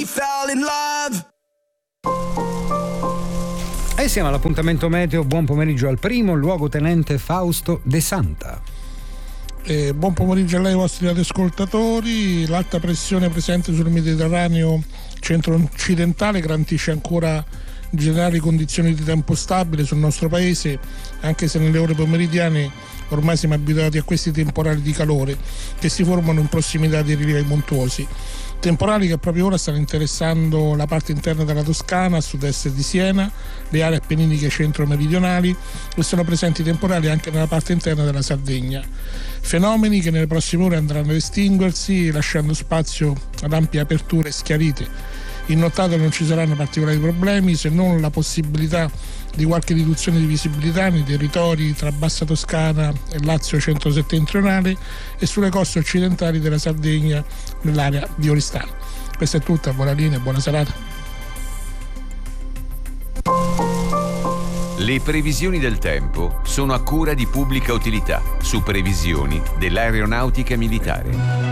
fell in love. E siamo all'appuntamento meteo. Buon pomeriggio al primo luogotenente Fausto De Santa. Buon pomeriggio a lei, vostri ascoltatori. L'alta pressione presente sul Mediterraneo centro-occidentale garantisce ancora generali condizioni di tempo stabile sul nostro paese, anche se nelle ore pomeridiane ormai siamo abituati a questi temporali di calore che si formano in prossimità dei rilievi montuosi. Temporali che proprio ora stanno interessando la parte interna della Toscana, a sud-est di Siena, le aree appenniniche centro-meridionali, e sono presenti temporali anche nella parte interna della Sardegna. Fenomeni che nelle prossime ore andranno ad estinguersi, lasciando spazio ad ampie aperture schiarite. In nottata non ci saranno particolari problemi, se non la possibilità di qualche riduzione di visibilità nei territori tra Bassa Toscana e Lazio centro-settentrionale e sulle coste occidentali della Sardegna nell'area di Oristano. Questo è tutto, buona linea e buona serata. Le previsioni del tempo sono a cura di Pubblica Utilità su previsioni dell'aeronautica militare.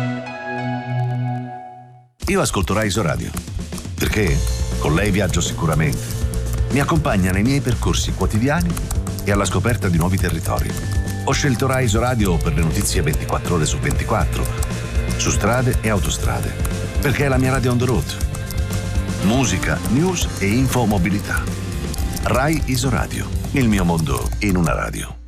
Io ascolto Rai Isoradio perché con lei viaggio sicuramente. Mi accompagna nei miei percorsi quotidiani e alla scoperta di nuovi territori. Ho scelto Rai Isoradio per le notizie 24 ore su 24, su strade e autostrade, perché è la mia radio on the road. Musica, news e info mobilità. Rai Isoradio, il mio mondo in una radio.